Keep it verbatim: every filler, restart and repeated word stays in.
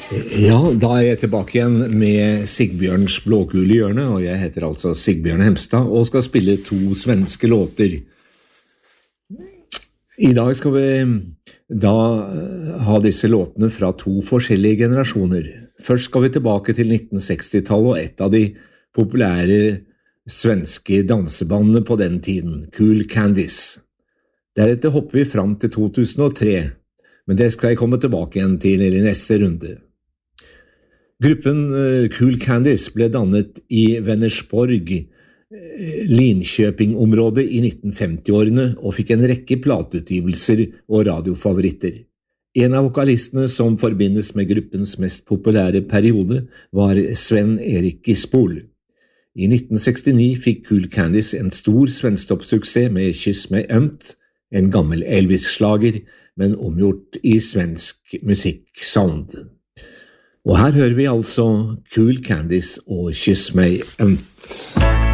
Ja, da er jeg tilbake igjen med Sigbjørns blågule hjørne, og jeg heter altså Sigbjørn Hemstad, og skal spille to svenske låter. I dag skal vi da ha disse låtene fra to forskjellige generasjoner. Først skal vi tilbake til nitten seksti-tallet og et av de populære svenske dansebandene på den tiden, Cool Candies. Deretter hopper vi fram til to tusen og tre, men det skal jeg komme tilbake igjen til i neste runde. Gruppen Cool Candies ble dannet i Vänersborg, Linköping-området i nitten femti-årene og fikk en rekke plateutgivelser og radiofavoritter. En av vokalistene som forbindes med gruppens mest populære periode var Sven Erik Gispol. I nitten sekstini fikk Cool Candies en stor svensktoppsuksess med Kyss meg ømt, en gammel Elvis-slager, men omgjort i svensk musikk-sound. Og her hører vi altså Cool Candies og Kyss meg ømt.